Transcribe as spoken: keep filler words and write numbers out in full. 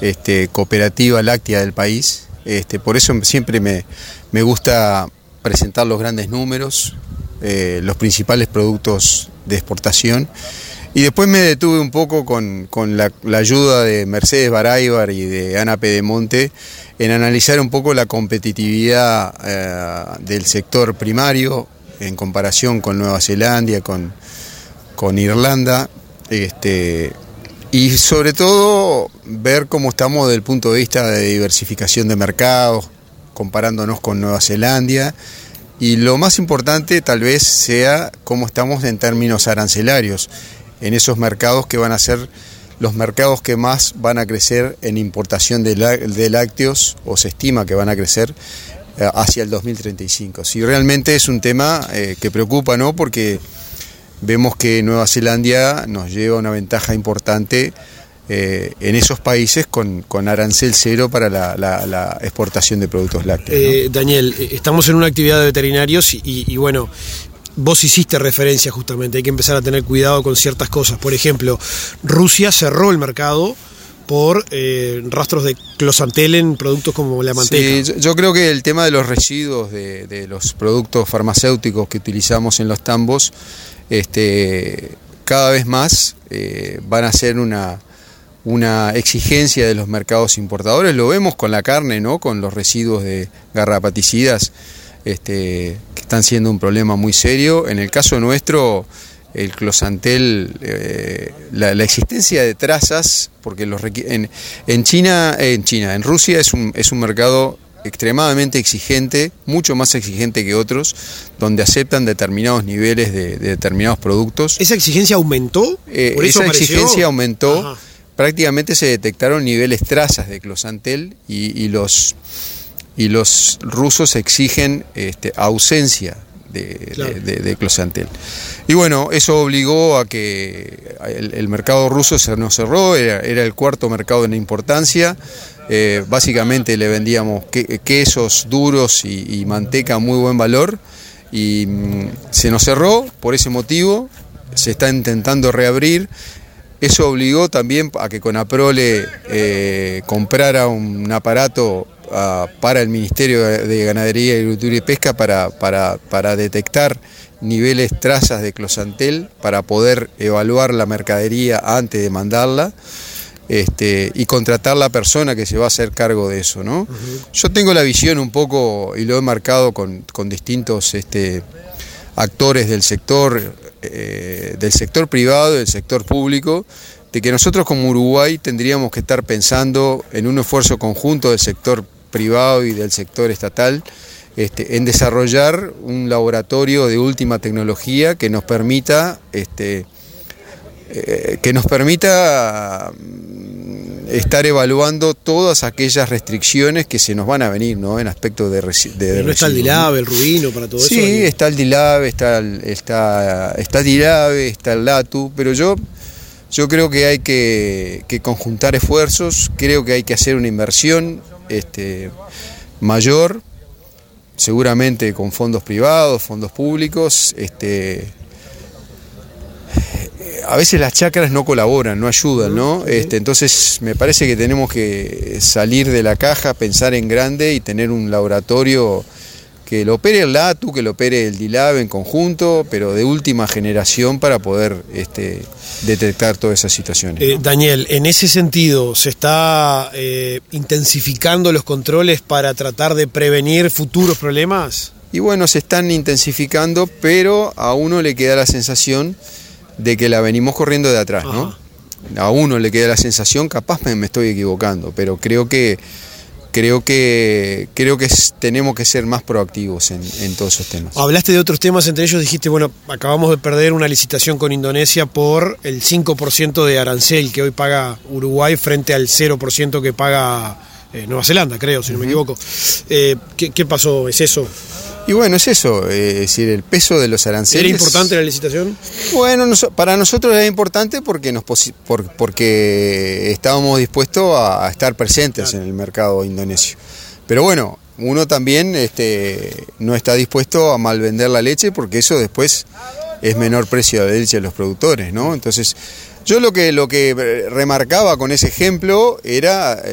este, cooperativa láctea del país. Este, por eso siempre me, me gusta presentar los grandes números, eh, los principales productos de exportación. Y después me detuve un poco con, con la, la ayuda de Mercedes Baraybar y de Ana Pedemonte en analizar un poco la competitividad eh, del sector primario en comparación con Nueva Zelanda, con, con Irlanda, este, y sobre todo ver cómo estamos desde el punto de vista de diversificación de mercados, comparándonos con Nueva Zelanda, y lo más importante tal vez sea cómo estamos en términos arancelarios, en esos mercados que van a ser los mercados que más van a crecer en importación de, de lácteos, o se estima que van a crecer eh, hacia el dos mil treinta y cinco. Si realmente es un tema eh, que preocupa, ¿no? Porque vemos que Nueva Zelanda nos lleva una ventaja importante eh, en esos países con, con arancel cero para la, la, la exportación de productos lácteos, ¿no? Eh, Daniel, estamos en una actividad de veterinarios y, y, y bueno... Vos hiciste referencia justamente, hay que empezar a tener cuidado con ciertas cosas. Por ejemplo, Rusia cerró el mercado por eh, rastros de closantel en productos como la manteca. Sí, yo creo que el tema de los residuos de, de los productos farmacéuticos que utilizamos en los tambos, este, cada vez más eh, van a ser una, una exigencia de los mercados importadores. Lo vemos con la carne, ¿no? Con los residuos de garrapaticidas. Este, que están siendo un problema muy serio. En el caso nuestro, el closantel, eh, la, la existencia de trazas, porque los en, en China, eh, en China, en Rusia es un, es un mercado extremadamente exigente, mucho más exigente que otros, donde aceptan determinados niveles de, de determinados productos. ¿Esa exigencia aumentó? Eh, ¿Por eso esa apareció? exigencia aumentó. Ajá. Prácticamente se detectaron niveles trazas de closantel y, y los y los rusos exigen este, ausencia de, claro. de, de, de closantel. Y bueno, eso obligó a que el, el mercado ruso se nos cerró, era, era el cuarto mercado en importancia. Eh, básicamente le vendíamos que, quesos duros y, y manteca a muy buen valor, y mmm, se nos cerró por ese motivo. Se está intentando reabrir. Eso obligó también a que Conaprole eh, comprara un aparato uh, para el Ministerio de Ganadería, Agricultura y Pesca para, para, para detectar niveles trazas de closantel, para poder evaluar la mercadería antes de mandarla, este, y contratar la persona que se va a hacer cargo de eso, ¿no? Uh-huh. Yo tengo la visión un poco, y lo he marcado con, con distintos este, actores del sector, Eh, del sector privado y del sector público, de que nosotros como Uruguay tendríamos que estar pensando en un esfuerzo conjunto del sector privado y del sector estatal este, en desarrollar un laboratorio de última tecnología que nos permita este, eh, que nos permita estar evaluando todas aquellas restricciones que se nos van a venir, ¿no? En aspecto de, resi- de, de no está el Dilave, el Rubino, para todo sí, eso. Sí, está el Dilave, está el, está, está el Dilave, está el Latu, pero yo, yo creo que hay que, que conjuntar esfuerzos, creo que hay que hacer una inversión este, mayor, seguramente con fondos privados, fondos públicos. Este, a veces las chacras no colaboran, no ayudan, ¿no? Este, entonces me parece que tenemos que salir de la caja, pensar en grande y tener un laboratorio que lo opere el Latu, que lo opere el Dilave en conjunto, pero de última generación para poder este, detectar todas esas situaciones. Eh, Daniel, en ese sentido, ¿se está eh, intensificando los controles para tratar de prevenir futuros problemas? Y bueno, se están intensificando, pero a uno le queda la sensación de que la venimos corriendo de atrás, ¿no? Ajá. A uno le queda la sensación, capaz me, me estoy equivocando, pero creo que creo que creo que es, tenemos que ser más proactivos en, en todos esos temas. Hablaste de otros temas, entre ellos dijiste, bueno, acabamos de perder una licitación con Indonesia por el cinco por ciento de arancel que hoy paga Uruguay frente al cero por ciento que paga eh, Nueva Zelanda, creo, si uh-huh. no me equivoco. Eh, ¿qué, ¿Qué pasó? ¿Es eso? Y bueno, es eso, eh, es decir, el peso de los aranceles. ¿Era importante la licitación? Bueno, nos, para nosotros era importante porque nos por, porque estábamos dispuestos a, a estar presentes claro. en el mercado indonesio. Pero bueno, uno también este, no está dispuesto a malvender la leche, porque eso después es menor precio de la leche de los productores, ¿no? Entonces, yo lo que, lo que remarcaba con ese ejemplo era